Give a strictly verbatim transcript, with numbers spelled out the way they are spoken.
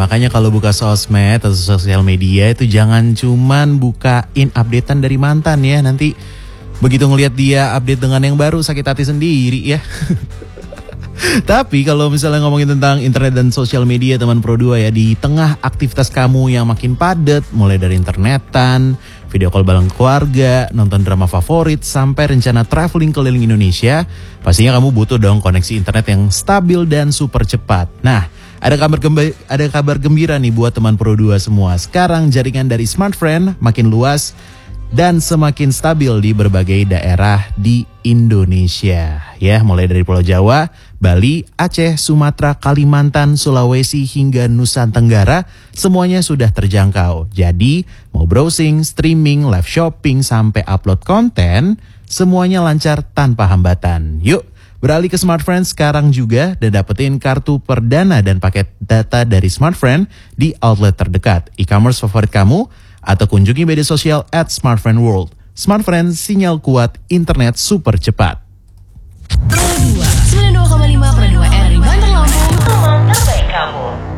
makanya kalau buka sosmed atau sosial media itu jangan cuman bukain updatean dari mantan ya. Nanti begitu ngelihat dia update dengan yang baru sakit hati sendiri ya. Tapi kalau misalnya ngomongin tentang internet dan sosial media teman Pro dua ya, di tengah aktivitas kamu yang makin padat, mulai dari internetan, video call bareng keluarga, nonton drama favorit, sampai rencana traveling keliling Indonesia, pastinya kamu butuh dong koneksi internet yang stabil dan super cepat. Nah, ada kabar gembira, ada kabar gembira nih buat teman Pro dua semua. Sekarang jaringan dari Smartfren makin luas dan semakin stabil di berbagai daerah di Indonesia. Ya, mulai dari Pulau Jawa, Bali, Aceh, Sumatera, Kalimantan, Sulawesi, hingga Nusa Tenggara, semuanya sudah terjangkau. Jadi, mau browsing, streaming, live shopping, sampai upload konten, semuanya lancar tanpa hambatan. Yuk, beralih ke Smartfren sekarang juga dan dapetin kartu perdana dan paket data dari Smartfren di outlet terdekat, e-commerce favorit kamu, atau kunjungi media sosial at Smartfren World. Smartfren, sinyal kuat, internet super cepat. Pro dua, sembilan puluh dua koma lima Pro dua R I Bandar Lampung, teman terbaik kamu.